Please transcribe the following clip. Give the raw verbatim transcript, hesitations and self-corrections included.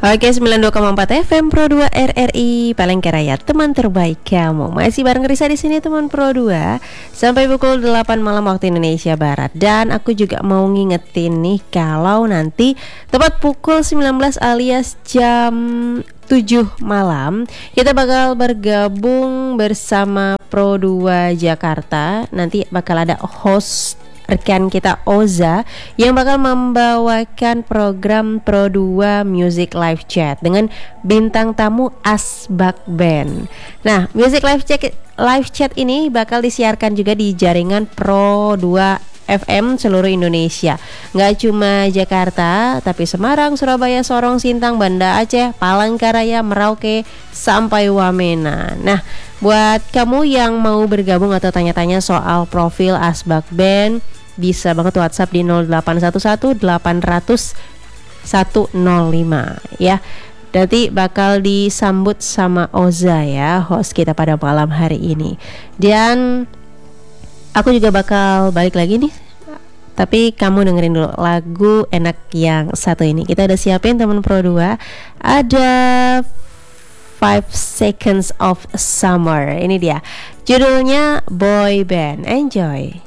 Oke, sembilan puluh dua koma empat F M Pro dua R R I Palangkaraya, teman terbaik kamu. Masih bareng Risa di sini teman Pro dua sampai pukul delapan malam waktu Indonesia Barat. Dan aku juga mau ngingetin nih kalau nanti tepat pukul sembilan belas alias jam tujuh malam kita bakal bergabung bersama Pro dua Jakarta. Nanti bakal ada host rekan kita Oza yang bakal membawakan program Pro dua Music Live Chat dengan bintang tamu Asbak Band. Nah, Music Live Chat Live Chat ini bakal disiarkan juga di jaringan Pro dua F M seluruh Indonesia. Nggak cuma Jakarta, tapi Semarang, Surabaya, Sorong, Sintang, Banda Aceh, Palangkaraya, Merauke, sampai Wamena. Nah, buat kamu yang mau bergabung atau tanya-tanya soal profil Asbak Band, bisa banget WhatsApp di nol delapan satu satu delapan nol nol satu nol lima ya. Nanti bakal disambut sama Oza ya, host kita pada malam hari ini. Dan aku juga bakal balik lagi nih, tapi kamu dengerin dulu lagu enak yang satu ini. Kita udah siapin teman Pro dua. Ada Five Seconds of Summer. Ini dia, judulnya Boy Band. Enjoy.